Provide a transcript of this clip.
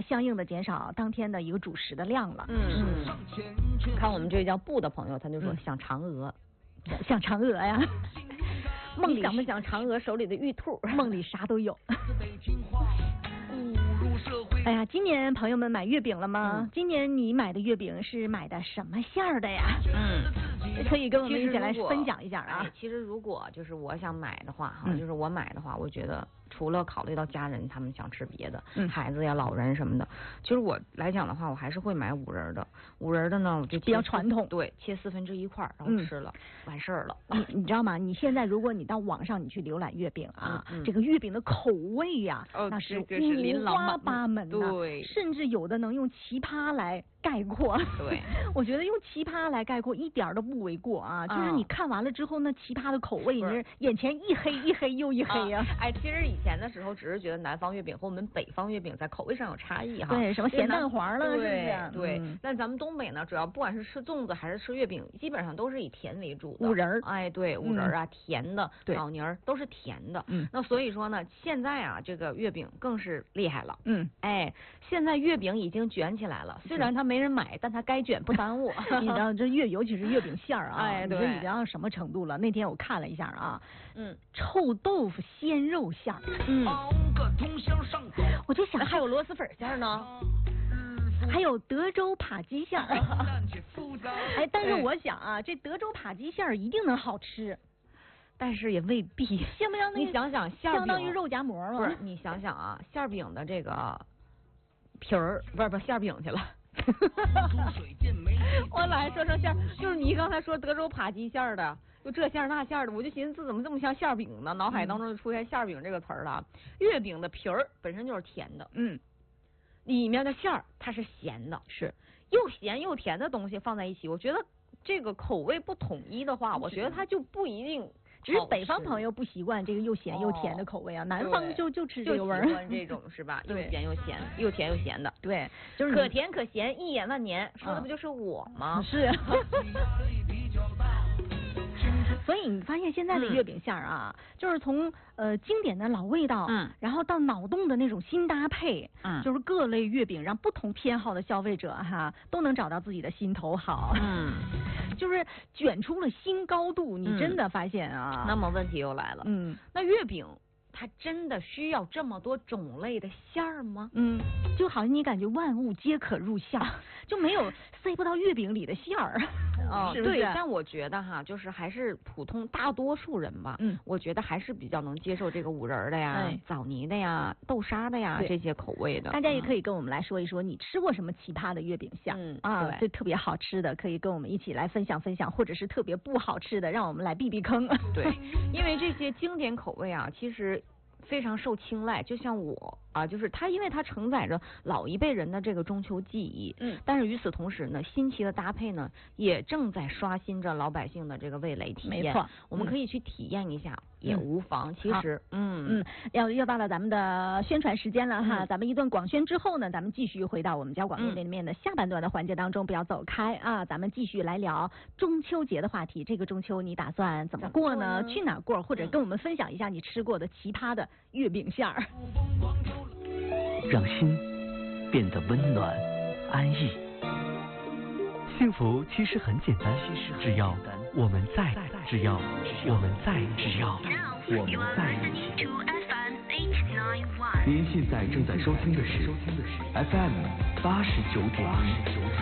相应的减少当天的一个主食的量了。 看我们这叫不的朋友，他就说想嫦娥， 想嫦娥呀。 梦里想不想嫦娥手里的玉兔？ 梦里啥都有。哎呀，今年朋友们买月饼了吗？今年你买的月饼是买的什么馅儿的呀？可以跟我们一起来分享一下啊。 其实如果就是我想买的话哈，就是我买的话，我觉得除了考虑到家人他们想吃别的，孩子呀、老人什么的，其实我来讲的话，我还是会买五仁的。五仁的呢，我就比较传统， 对，切1/4块，然后吃了，完事儿了。 你知道吗？你现在如果你到网上你去浏览月饼啊，这个月饼的口味呀，那是五花八门的， 对， 甚至有的能用奇葩来概括。 对， 我觉得用奇葩来概括一点都不为过啊。就是你看完了之后，那奇葩的口味，你是眼前一黑一黑又一黑呀。 哎，其实以前的时候只是觉得南方月饼和我们北方月饼在口味上有差异哈。 对，什么咸蛋黄了，是不是？ 对。但咱们东北呢，主要不管是吃粽子还是吃月饼，基本上都是以甜为主的。 五仁， 哎，对，五仁啊，甜的，枣泥都是甜的。那所以说呢，现在啊，这个月饼更是厉害了。哎，现在月饼已经卷起来了，虽然它没人买，但它该卷不耽误。 你知道这尤其是月饼馅儿啊， 哎，对， 已经到什么程度了？那天我看了一下啊，臭豆腐鲜肉馅儿，我就想还有螺蛳粉馅儿呢。 还有德州扒鸡馅儿，哎，但是我想啊，这德州扒鸡馅儿一定能好吃， 但是也未必。 像不像那？ 你想想，馅儿相当于肉夹馍吗？ 不是，你想想啊，馅饼的这个皮儿，不是馅饼去了。我来说馅儿，就是你刚才说德州扒鸡馅儿的，就这馅儿那馅儿的，我就寻思怎么这么像馅饼呢？脑海当中就出现馅饼这个词儿了。月饼的皮儿本身就是甜的，里面的馅儿它是咸的， 是又咸又甜的东西放在一起，我觉得这个口味不统一的话，我觉得它就不一定。 只是北方朋友不习惯这个又咸又甜的口味啊，南方就吃这个味儿， 就喜欢这种是吧？又咸又咸，又甜又咸的， 对，就是可甜可咸，一眼万年，说的不就是我吗？ 是。所以你发现现在的月饼馅儿啊，就是从经典的老味道，然后到脑洞的那种新搭配，就是各类月饼让不同偏好的消费者哈都能找到自己的心头好，就是卷出了新高度。你真的发现啊？ 那么问题又来了，那月饼它真的需要这么多种类的馅儿吗？ 就好像你感觉万物皆可入馅，就没有塞不到月饼里的馅儿。是不是？ 对，但我觉得哈，就是还是普通大多数人吧，我觉得还是比较能接受这个五仁的呀、枣泥的呀、豆沙的呀这些口味的。 大家也可以跟我们来说一说，你吃过什么奇葩的月饼馅啊？对，特别好吃的，可以跟我们一起来分享分享，或者是特别不好吃的，让我们来避避坑。 对，因为这些经典口味啊，其实非常受青睐，就像我啊，就是它，因为它承载着老一辈人的这个中秋记忆，但是与此同时呢，新奇的搭配呢，也正在刷新着老百姓的这个味蕾体验。 没错， 我们可以去体验一下，也无妨。其实， 又到了咱们的宣传时间了哈，咱们一段广宣之后呢，咱们继续回到我们交广面对面的下半段的环节当中，不要走开啊，咱们继续来聊中秋节的话题。这个中秋你打算怎么过呢？去哪儿过？或者跟我们分享一下你吃过的奇葩的月饼馅儿。 让心变得温暖安逸。幸福其实很简单，只要我们在，只要我们在，只要我们在一起。您现在正在收听的是 FM 89.1。